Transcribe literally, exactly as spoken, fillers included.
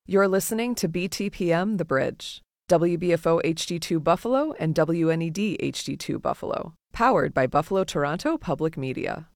You're listening to B T P M The Bridge, W B F O H D two Buffalo and W N E D H D two Buffalo, powered by Buffalo Toronto Public Media.